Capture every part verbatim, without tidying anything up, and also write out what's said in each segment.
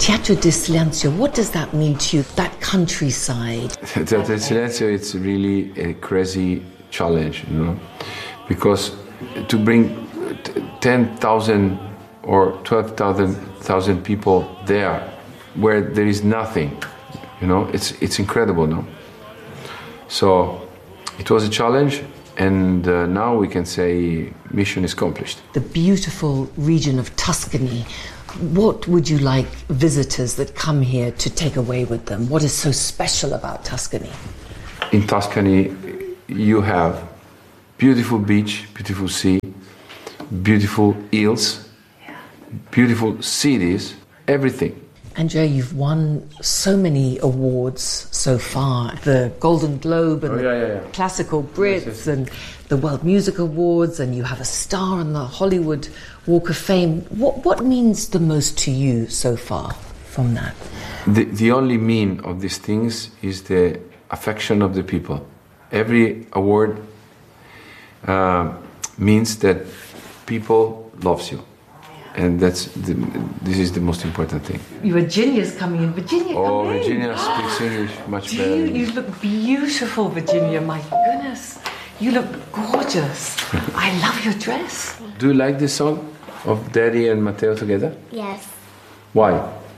Teatro del Silencio, what does that mean to you, that countryside? Teatro del Silencio, it's really a crazy challenge, you know, because to bring ten thousand or twelve thousand people there where there is nothing, you know, it's, it's incredible, no? So it was a challenge, and uh, now we can say mission is accomplished. The beautiful region of Tuscany, what would you like visitors that come here to take away with them? What is so special about Tuscany? In Tuscany, you have beautiful beach, beautiful sea, beautiful hills, beautiful cities, everything. Andrea, you've won so many awards so far. The Golden Globe and oh, yeah, yeah, yeah. the Classical Brits yes, yes. and the World Music Awards, and you have a star on the Hollywood Walk of Fame. What, what means the most to you so far from that? The, the only mean of these things is the affection of the people. Every award uh, means that people loves you. And that's the, this is the most important thing. Virginia's coming in. Virginia, Oh, come in. Virginia speaks English much Do better. you, than you me. look beautiful, Virginia. My goodness. You look gorgeous. I love your dress. Do you like this song of Daddy and Matteo together? Yes. Why?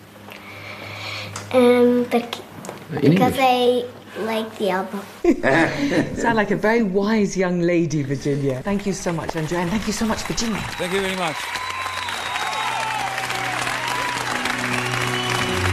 Um, the, In because English. I like the album. Sound like a very wise young lady, Virginia. Thank you so much, Andrea, and thank you so much, Virginia. Thank you very much.